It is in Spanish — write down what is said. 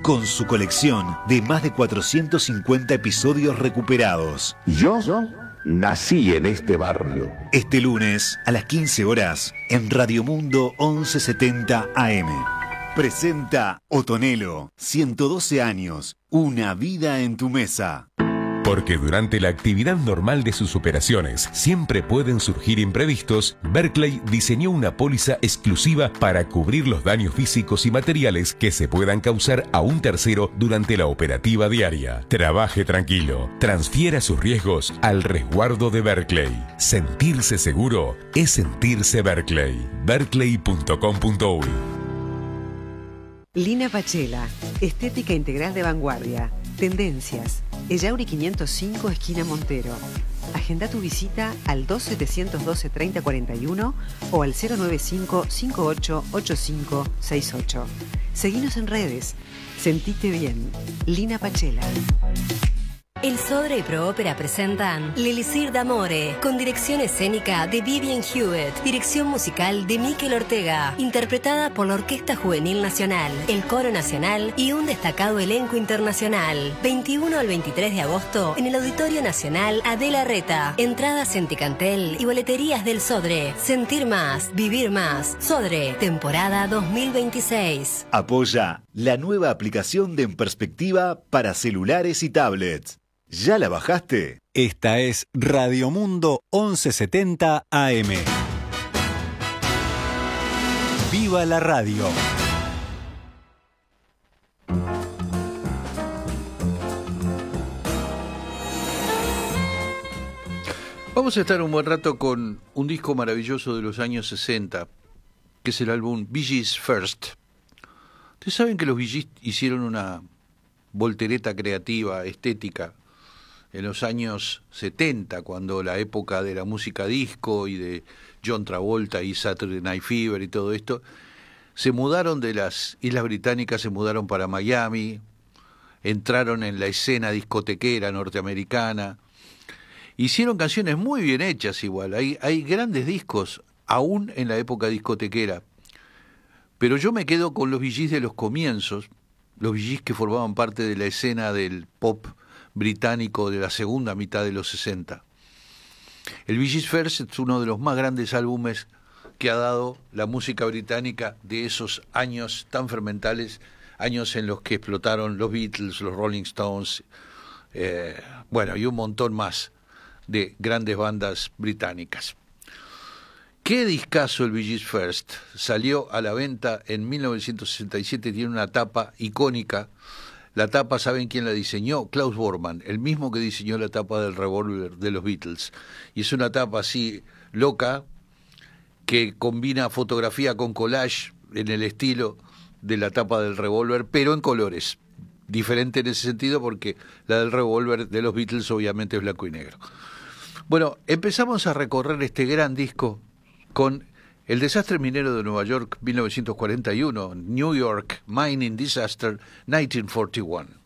con su colección de más de 450 episodios recuperados. Yo nací en este barrio. Este lunes a las 15 horas en Radio Mundo 1170 AM. Presenta Otonelo, 112 años, una vida en tu mesa. Porque durante la actividad normal de sus operaciones siempre pueden surgir imprevistos, Berkeley diseñó una póliza exclusiva para cubrir los daños físicos y materiales que se puedan causar a un tercero durante la operativa diaria. Trabaje tranquilo, transfiera sus riesgos al resguardo de Berkeley. Sentirse seguro es sentirse Berkeley. Berkeley.com.uy. Lina Pachela, estética integral de vanguardia. Tendencias. Ellauri 505, esquina Montero. Agenda tu visita al 2712-3041 o al 095-588568. Seguinos en redes. Sentite bien. Lina Pachela. El Sodre y Proópera presentan L'Elisir d'Amore, con dirección escénica de Vivian Hewitt, dirección musical de Mikel Ortega, interpretada por la Orquesta Juvenil Nacional, el Coro Nacional y un destacado elenco internacional. 21 al 23 de agosto en el Auditorio Nacional Adela Reta. Entradas en Ticantel y boleterías del Sodre. Sentir más, vivir más. Sodre, temporada 2026. Apoya la nueva aplicación de En Perspectiva para celulares y tablets. ¿Ya la bajaste? Esta es Radio Mundo 1170 AM. ¡Viva la radio! Vamos a estar un buen rato con un disco maravilloso de los años 60, que es el álbum Bee Gees First. Ustedes saben que los Bee Gees hicieron una voltereta creativa, estética, en los años 70, cuando la época de la música disco y de John Travolta y Saturday Night Fever y todo esto, se mudaron de las Islas Británicas, se mudaron para Miami, entraron en la escena discotequera norteamericana, hicieron canciones muy bien hechas igual, hay grandes discos aún en la época discotequera, pero yo me quedo con los Bee Gees de los comienzos, los Bee Gees que formaban parte de la escena del pop británico de la segunda mitad de los 60. El Bee Gees First es uno de los más grandes álbumes que ha dado la música británica de esos años tan fermentales, años en los que explotaron los Beatles, los Rolling Stones, y un montón más de grandes bandas británicas. ¿Qué discazo el Bee Gees First? Salió a la venta en 1967, tiene una tapa icónica. La tapa, ¿saben quién la diseñó? Klaus Bormann, el mismo que diseñó la tapa del revólver de los Beatles. Y es una tapa así loca, que combina fotografía con collage en el estilo de la tapa del revólver, pero en colores. Diferente en ese sentido porque la del revólver de los Beatles obviamente es blanco y negro. Bueno, empezamos a recorrer este gran disco con El desastre minero de Nueva York, 1941, New York Mining Disaster, 1941.